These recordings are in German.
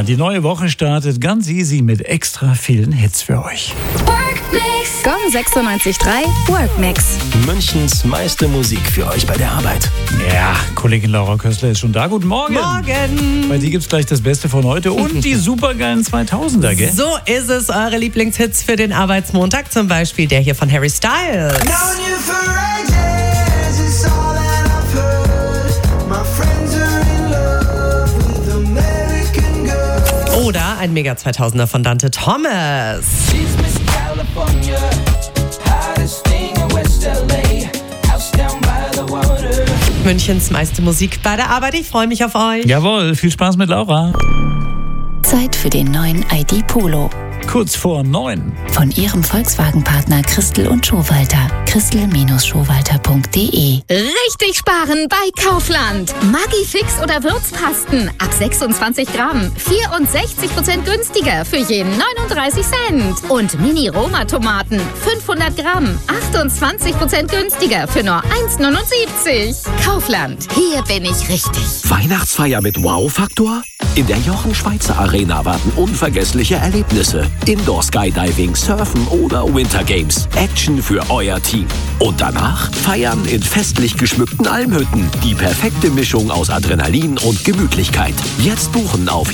die neue Woche startet ganz easy mit extra vielen Hits für euch. Gong 96.3 Workmix. Münchens meiste Musik für euch bei der Arbeit. Ja, Kollegin Laura Köstler ist schon da. Guten Morgen. Morgen. Bei dir gibt's gleich das Beste von heute und die supergeilen 2000er, gell? So ist es, eure Lieblingshits für den Arbeitsmontag. Zum Beispiel der hier von Harry Styles. Oder ein Mega 2000er von Dante Thomas. Münchens meiste Musik bei der Arbeit. Ich freue mich auf euch. Jawohl, viel Spaß mit Laura. Zeit für den neuen ID Polo. Kurz vor 9. Von ihrem Volkswagen-Partner Christel und Schowalter. Christel-Schowalter.de. Richtig sparen bei Kaufland. Maggi-Fix oder Würzpasten ab 26 Gramm. 64% günstiger für je 39 Cent. Und Mini-Roma-Tomaten 500 Gramm. 28% günstiger für nur 1,79. Kaufland. Hier bin ich richtig. Weihnachtsfeier mit Wow-Faktor? In der Jochen Schweizer Arena warten unvergessliche Erlebnisse. Indoor Skydiving, Surfen oder Winter Games. Action für euer Team. Und danach feiern in festlich geschmückten Almhütten. Die perfekte Mischung aus Adrenalin und Gemütlichkeit. Jetzt buchen auf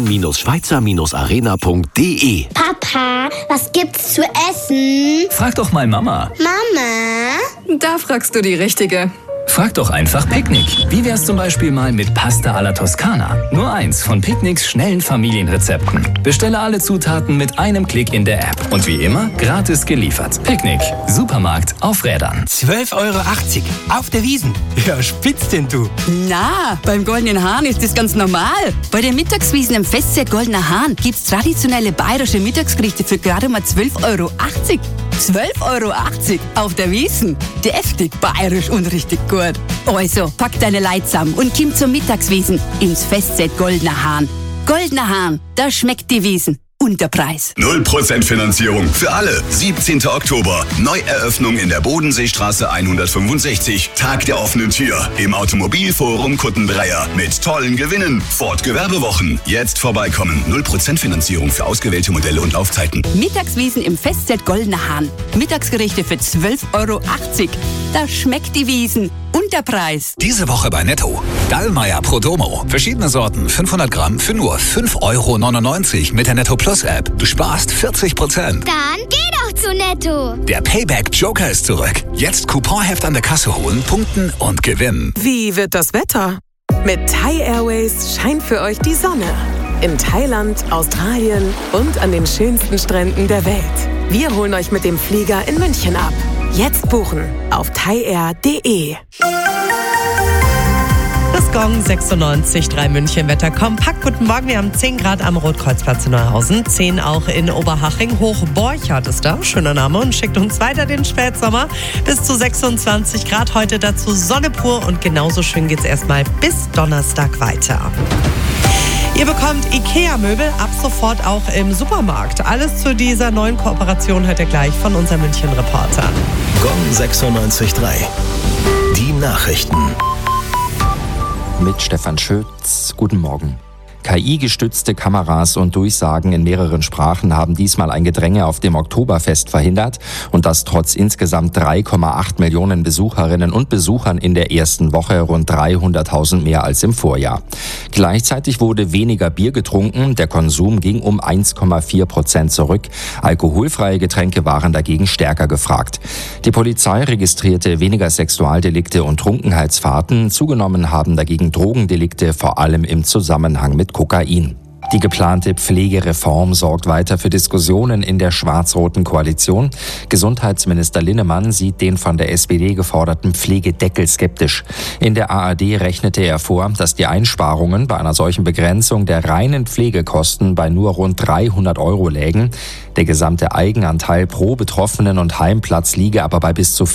jochen-schweizer-arena.de. Papa, was gibt's zu essen? Frag doch mal Mama. Mama? Da fragst du die Richtige. Frag doch einfach Picknick. Wie wär's zum Beispiel mal mit Pasta alla Toskana? Nur eins von Picknicks schnellen Familienrezepten. Bestelle alle Zutaten mit einem Klick in der App. Und wie immer, gratis geliefert. Picknick. Supermarkt auf Rädern. 12,80 € auf der Wiesn. Ja, spitz denn du. Na, beim Goldenen Hahn ist das ganz normal. Bei der Mittagswiesn im Festzelt Goldener Hahn gibt's traditionelle bayerische Mittagsgerichte für gerade mal 12,80 €. 12,80 € auf der Wiesn. Deftig, bayerisch und richtig gut. Also, pack deine Leute zusammen und komm zur Mittagswiesn ins Festzelt Goldener Hahn. Goldener Hahn, da schmeckt die Wiesn. Und der Preis. 0% Finanzierung für alle. 17. Oktober. Neueröffnung in der Bodenseestraße 165. Tag der offenen Tür. Im Automobilforum Kuttenbreier. Mit tollen Gewinnen. Ford Gewerbewochen. Jetzt vorbeikommen. 0% Finanzierung für ausgewählte Modelle und Laufzeiten. Mittagswiesn im Festzelt Goldener Hahn. Mittagsgerichte für 12,80 €. Da schmeckt die Wiesn. Und der Preis. Diese Woche bei Netto. Dallmayr Prodomo. Verschiedene Sorten, 500 Gramm für nur 5,99 € mit der Netto Plus App. Du sparst 40%. Dann geh doch zu Netto. Der Payback Joker ist zurück. Jetzt Couponheft an der Kasse holen, punkten und gewinnen. Wie wird das Wetter? Mit Thai Airways scheint für euch die Sonne. In Thailand, Australien und an den schönsten Stränden der Welt. Wir holen euch mit dem Flieger in München ab. Jetzt buchen auf thaiair.de. Das Gong 96.3 München Wetter kompakt. Guten Morgen, wir haben 10 Grad am Rotkreuzplatz in Neuhausen, 10 auch in Oberhaching. Hochborchardt ist da, schöner Name, und schickt uns weiter den Spätsommer. Bis zu 26 Grad, heute dazu Sonne pur und genauso schön geht's erstmal bis Donnerstag weiter. Ihr bekommt IKEA-Möbel ab sofort auch im Supermarkt. Alles zu dieser neuen Kooperation hört ihr gleich von unserem München-Reporter. Gong 96.3. Die Nachrichten. Mit Stefan Schütz. Guten Morgen. KI-gestützte Kameras und Durchsagen in mehreren Sprachen haben diesmal ein Gedränge auf dem Oktoberfest verhindert und das trotz insgesamt 3,8 Millionen Besucherinnen und Besuchern in der ersten Woche, rund 300.000 mehr als im Vorjahr. Gleichzeitig wurde weniger Bier getrunken, der Konsum ging um 1,4% zurück. Alkoholfreie Getränke waren dagegen stärker gefragt. Die Polizei registrierte weniger Sexualdelikte und Trunkenheitsfahrten, zugenommen haben dagegen Drogendelikte, vor allem im Zusammenhang mit Kokain. Die geplante Pflegereform sorgt weiter für Diskussionen in der schwarz-roten Koalition. Gesundheitsminister Linnemann sieht den von der SPD geforderten Pflegedeckel skeptisch. In der ARD rechnete er vor, dass die Einsparungen bei einer solchen Begrenzung der reinen Pflegekosten bei nur rund 300 € lägen. Der gesamte Eigenanteil pro Betroffenen und Heimplatz liege aber bei bis zu